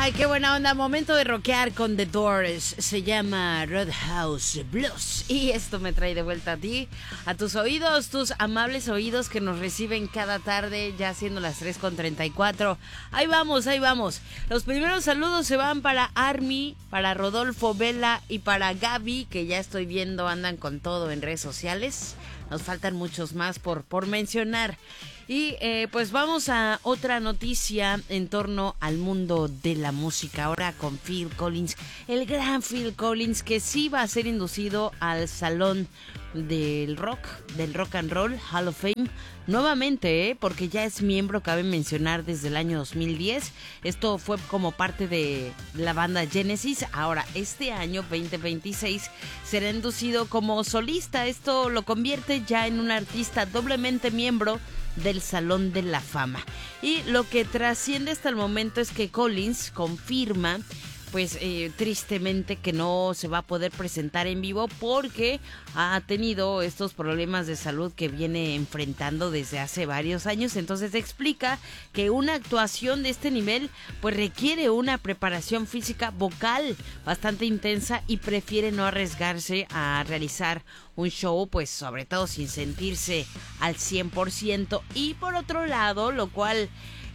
Ay, qué buena onda. Momento de rockear con The Doors. Se llama Roadhouse Blues. Y esto me trae de vuelta a ti, a tus oídos, tus amables oídos que nos reciben cada tarde, ya siendo las 3:34. Ahí vamos, ahí vamos. Los primeros saludos se van para Army, para Rodolfo Vela y para Gaby, que ya estoy viendo andan con todo en redes sociales. Nos faltan muchos más por mencionar. Y pues vamos a otra noticia en torno al mundo de la música. Ahora con Phil Collins, el gran Phil Collins, que sí va a ser inducido al Salón del Rock and Roll Hall of Fame. Nuevamente, porque ya es miembro, cabe mencionar, desde el año 2010. Esto fue como parte de la banda Genesis. Ahora, este año 2026 será inducido como solista. Esto lo convierte ya en un artista doblemente miembro del Salón de la Fama. Y lo que trasciende hasta el momento es que Collins confirma, pues tristemente, que no se va a poder presentar en vivo porque ha tenido estos problemas de salud que viene enfrentando desde hace varios años. Entonces explica que una actuación de este nivel pues requiere una preparación física vocal bastante intensa y prefiere no arriesgarse a realizar un show, pues sobre todo sin sentirse al 100%. Y por otro lado, lo cual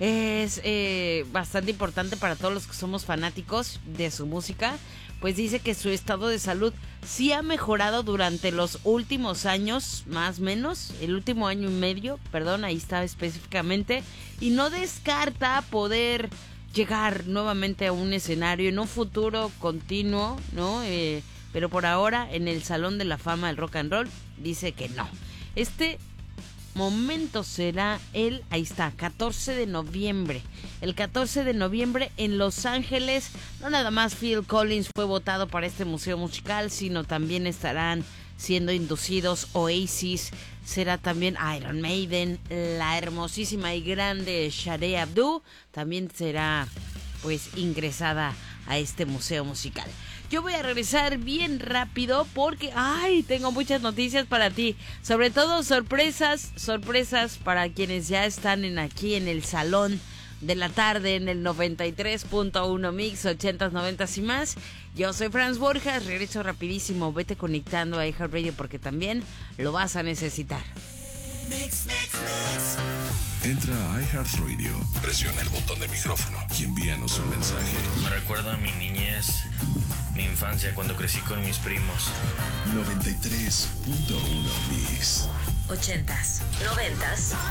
es bastante importante para todos los que somos fanáticos de su música, pues dice que su estado de salud sí ha mejorado durante los últimos años, más o menos, el último año y medio, perdón, ahí está específicamente, y no descarta poder llegar nuevamente a un escenario en un futuro continuo, ¿no? Pero por ahora en el Salón de la Fama del Rock and Roll dice que no. Este momento será ahí está, 14 de noviembre. El 14 de noviembre en Los Ángeles. No nada más Phil Collins fue votado para este museo musical, sino también estarán siendo inducidos Oasis, será también Iron Maiden, la hermosísima y grande Shadea Abdul, también será pues ingresada a este museo musical. Yo voy a regresar bien rápido porque tengo muchas noticias para ti, sobre todo sorpresas para quienes ya están aquí en el Salón de la Tarde en el 93.1 Mix 80s, 90s y más. Yo soy Franz Borjas, regreso rapidísimo. Vete conectando a iHeartRadio porque también lo vas a necesitar. Mix. Entra a iHeartRadio, presiona el botón de micrófono y envíanos un mensaje. Me recuerda a mi niñez, mi infancia cuando crecí con mis primos. 93.1 Mix 80s, 90s